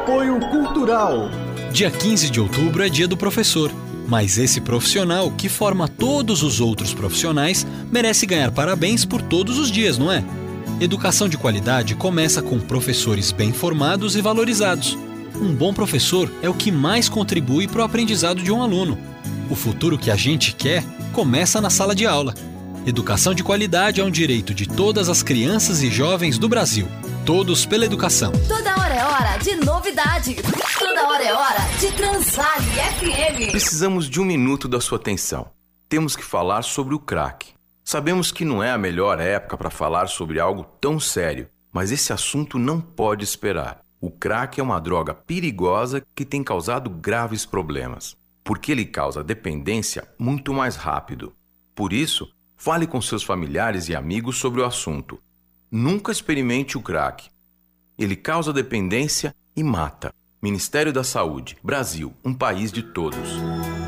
Apoio Cultural. Dia 15 de outubro é dia do professor. Mas esse profissional, que forma todos os outros profissionais, merece ganhar parabéns por todos os dias, não é? Educação de qualidade começa com professores bem formados e valorizados. Um bom professor é o que mais contribui para o aprendizado de um aluno. O futuro que a gente quer começa na sala de aula. Educação de qualidade é um direito de todas as crianças e jovens do Brasil. Todos pela educação. Toda hora é hora de novidade. Toda hora é hora de Transale FM. Precisamos de 1 minuto da sua atenção. Temos que falar sobre o crack. Sabemos que não é a melhor época para falar sobre algo tão sério, mas esse assunto não pode esperar. O crack é uma droga perigosa que tem causado graves problemas, porque ele causa dependência muito mais rápido. Por isso, fale com seus familiares e amigos sobre o assunto. Nunca experimente o crack. Ele causa dependência e mata. Ministério da Saúde, Brasil, um país de todos.